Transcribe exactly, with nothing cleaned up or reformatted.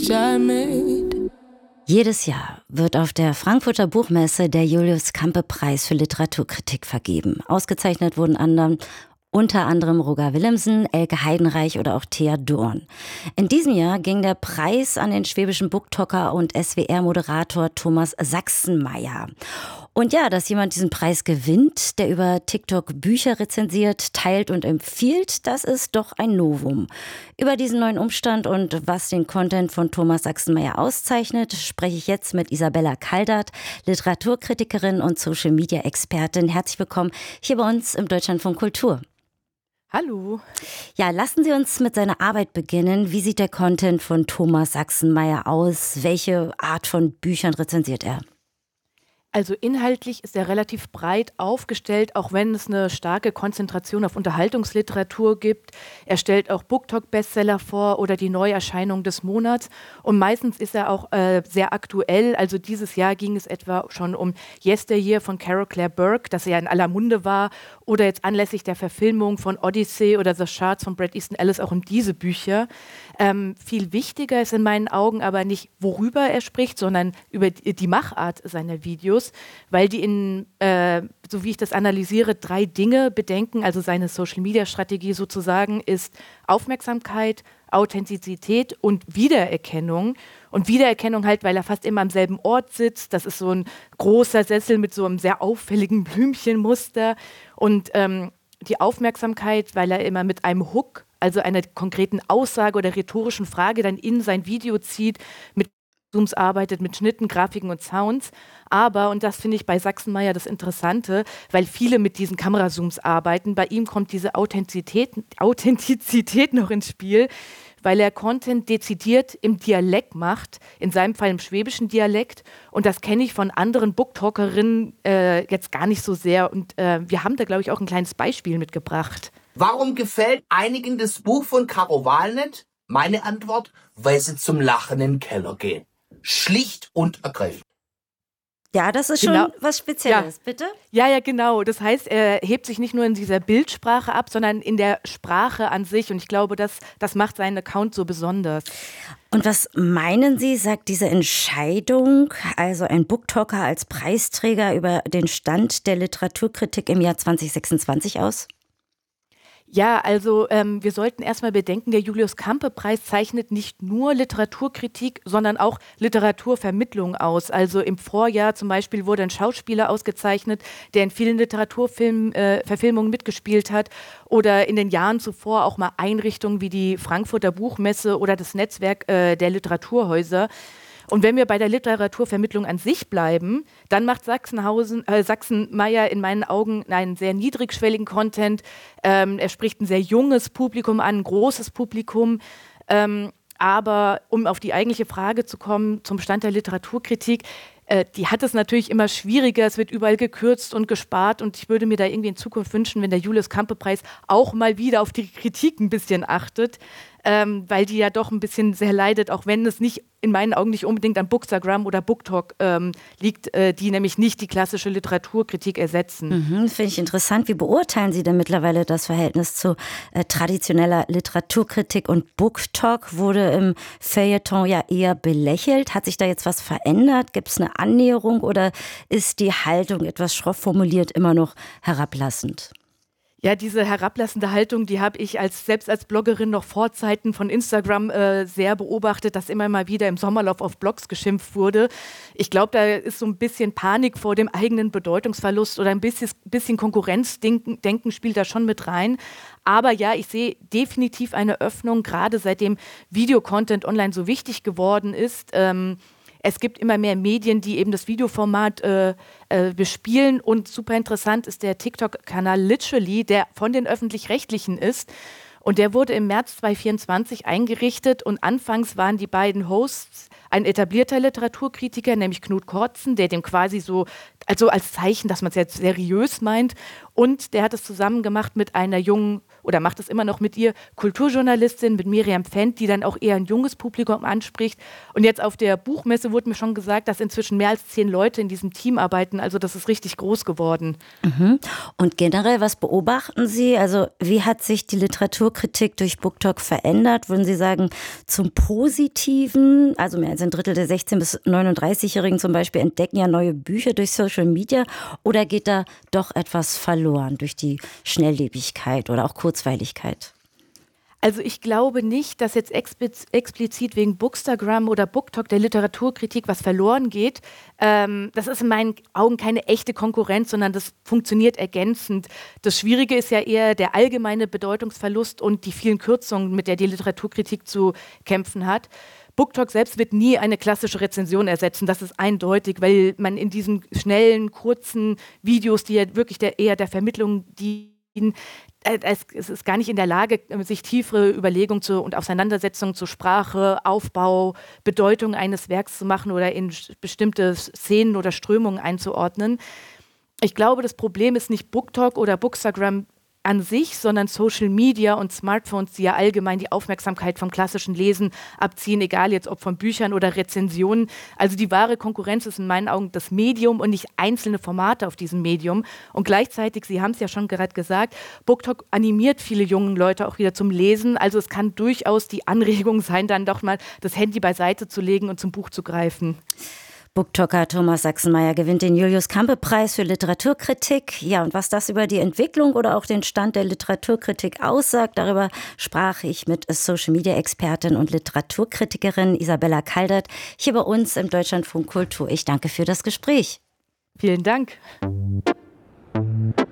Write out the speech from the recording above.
Jedes Jahr wird auf der Frankfurter Buchmesse der Julius-Campe-Preis für Literaturkritik vergeben. Ausgezeichnet wurden anderen unter anderem Roger Willemsen, Elke Heidenreich oder auch Thea Dorn. In diesem Jahr ging der Preis an den schwäbischen Booktalker und S W R-Moderator Thomas Sachsenmeier. Und ja, dass jemand diesen Preis gewinnt, der über TikTok Bücher rezensiert, teilt und empfiehlt, das ist doch ein Novum. Über diesen neuen Umstand und was den Content von Thomas Sachsenmeier auszeichnet, spreche ich jetzt mit Isabella Kaldert, Literaturkritikerin und Social-Media-Expertin. Herzlich willkommen hier bei uns im Deutschlandfunk Kultur. Hallo. Ja, lassen Sie uns mit seiner Arbeit beginnen. Wie sieht der Content von Thomas Sachsenmeier aus? Welche Art von Büchern rezensiert er? Also inhaltlich ist er relativ breit aufgestellt, auch wenn es eine starke Konzentration auf Unterhaltungsliteratur gibt. Er stellt auch BookTok-Bestseller vor oder die Neuerscheinung des Monats. Und meistens ist er auch äh, sehr aktuell. Also dieses Jahr ging es etwa schon um Yesteryear von Carol Claire Burke, das ja in aller Munde war. Oder jetzt anlässlich der Verfilmung von Odyssey oder The Shards von Bret Easton Ellis auch um diese Bücher. Ähm, viel wichtiger ist in meinen Augen aber nicht, worüber er spricht, sondern über die Machart seiner Videos, weil die in, äh, so wie ich das analysiere, drei Dinge bedenken. Also seine Social-Media-Strategie sozusagen ist Aufmerksamkeit, Authentizität und Wiedererkennung. Und Wiedererkennung halt, weil er fast immer am selben Ort sitzt. Das ist so ein großer Sessel mit so einem sehr auffälligen Blümchenmuster. Und ähm, die Aufmerksamkeit, weil er immer mit einem Hook, also einer konkreten Aussage oder rhetorischen Frage, dann in sein Video zieht, mit Zooms arbeitet, mit Schnitten, Grafiken und Sounds. Aber, und das finde ich bei Sachsenmeier das Interessante, weil viele mit diesen Kamerazooms arbeiten, bei ihm kommt diese Authentizität, Authentizität noch ins Spiel, weil er Content dezidiert im Dialekt macht, in seinem Fall im schwäbischen Dialekt. Und das kenne ich von anderen Booktalkerinnen äh, jetzt gar nicht so sehr. Und äh, wir haben da, glaube ich, auch ein kleines Beispiel mitgebracht. Warum gefällt einigen das Buch von Caro Wahl nicht? Meine Antwort, weil sie zum Lachen in den Keller gehen. Schlicht und ergreifend. Ja, das ist schon genau. was Spezielles, ja. bitte? Ja, ja, genau. Das heißt, er hebt sich nicht nur in dieser Bildsprache ab, sondern in der Sprache an sich. Und ich glaube, das, das macht seinen Account so besonders. Und was meinen Sie, sagt diese Entscheidung, also ein Booktalker als Preisträger über den Stand der Literaturkritik im Jahr zwanzig sechsundzwanzig aus? Ja, also ähm, wir sollten erstmal bedenken, der Julius-Campe-Preis zeichnet nicht nur Literaturkritik, sondern auch Literaturvermittlung aus. Also im Vorjahr zum Beispiel wurde ein Schauspieler ausgezeichnet, der in vielen Literaturverfilmungen äh, mitgespielt hat. Oder in den Jahren zuvor auch mal Einrichtungen wie die Frankfurter Buchmesse oder das Netzwerk äh, der Literaturhäuser. Und wenn wir bei der Literaturvermittlung an sich bleiben, dann macht Sachsenhausen, äh, Sachsenmeier in meinen Augen einen sehr niedrigschwelligen Content. Ähm, er spricht ein sehr junges Publikum an, ein großes Publikum. Ähm, aber um auf die eigentliche Frage zu kommen, zum Stand der Literaturkritik, äh, die hat es natürlich immer schwieriger. Es wird überall gekürzt und gespart. Und ich würde mir da irgendwie in Zukunft wünschen, wenn der Julius-Campe-Preis auch mal wieder auf die Kritik ein bisschen achtet. Ähm, weil die ja doch ein bisschen sehr leidet, auch wenn es nicht in meinen Augen nicht unbedingt an Bookstagram oder BookTok ähm, liegt, äh, die nämlich nicht die klassische Literaturkritik ersetzen. Mhm, finde ich interessant. Wie beurteilen Sie denn mittlerweile das Verhältnis zu äh, traditioneller Literaturkritik und BookTok? Wurde im Feuilleton ja eher belächelt. Hat sich da jetzt was verändert? Gibt es eine Annäherung oder ist die Haltung etwas schroff formuliert immer noch herablassend? Ja, diese herablassende Haltung, die habe ich als, selbst als Bloggerin noch vor Zeiten von Instagram äh, sehr beobachtet, dass immer mal wieder im Sommerlauf auf Blogs geschimpft wurde. Ich glaube, da ist so ein bisschen Panik vor dem eigenen Bedeutungsverlust oder ein bisschen, bisschen Konkurrenzdenken Denken spielt da schon mit rein. Aber ja, ich sehe definitiv eine Öffnung, gerade seitdem Videocontent online so wichtig geworden ist. Ähm, Es gibt immer mehr Medien, die eben das Videoformat äh, äh, bespielen. Und super interessant ist der TikTok-Kanal Literally, der von den Öffentlich-Rechtlichen ist. Und der wurde im März zweitausendvierundzwanzig eingerichtet. Und anfangs waren die beiden Hosts ein etablierter Literaturkritiker, nämlich Knut Kortzen, der dem quasi so, also als Zeichen, dass man es jetzt seriös meint. Und der hat es zusammen gemacht mit einer jungen, oder macht es immer noch mit ihr, Kulturjournalistin, mit Miriam Fendt, die dann auch eher ein junges Publikum anspricht. Und jetzt auf der Buchmesse wurde mir schon gesagt, dass inzwischen mehr als zehn Leute in diesem Team arbeiten. Also das ist richtig groß geworden. Mhm. Und generell, was beobachten Sie? Also wie hat sich die Literaturkritik durch BookTok verändert? Würden Sie sagen, zum Positiven? Also mehr als ein Drittel der sechzehn- bis neununddreißigjährigen zum Beispiel entdecken ja neue Bücher durch Social Media. Oder geht da doch etwas verloren durch die Schnelllebigkeit oder auch Kurzweiligkeit? Also ich glaube nicht, dass jetzt explizit wegen Bookstagram oder BookTok der Literaturkritik was verloren geht. Ähm, das ist in meinen Augen keine echte Konkurrenz, sondern das funktioniert ergänzend. Das Schwierige ist ja eher der allgemeine Bedeutungsverlust und die vielen Kürzungen, mit der die Literaturkritik zu kämpfen hat. BookTok selbst wird nie eine klassische Rezension ersetzen, das ist eindeutig, weil man in diesen schnellen, kurzen Videos, die ja wirklich der, eher der Vermittlung dienen, es ist gar nicht in der Lage, sich tiefere Überlegungen zu, und Auseinandersetzungen zu Sprache, Aufbau, Bedeutung eines Werks zu machen oder in bestimmte Szenen oder Strömungen einzuordnen. Ich glaube, das Problem ist nicht BookTok oder Bookstagram an sich, sondern Social Media und Smartphones, die ja allgemein die Aufmerksamkeit vom klassischen Lesen abziehen, egal jetzt ob von Büchern oder Rezensionen. Also die wahre Konkurrenz ist in meinen Augen das Medium und nicht einzelne Formate auf diesem Medium. Und gleichzeitig, Sie haben es ja schon gerade gesagt, BookTok animiert viele junge Leute auch wieder zum Lesen. Also es kann durchaus die Anregung sein, dann doch mal das Handy beiseite zu legen und zum Buch zu greifen. BookToker Thomas Sachsenmeier gewinnt den Julius-Campe-Preis für Literaturkritik. Ja, und was das über die Entwicklung oder auch den Stand der Literaturkritik aussagt, darüber sprach ich mit Social-Media-Expertin und Literaturkritikerin Isabella Kaldert hier bei uns im Deutschlandfunk Kultur. Ich danke für das Gespräch. Vielen Dank.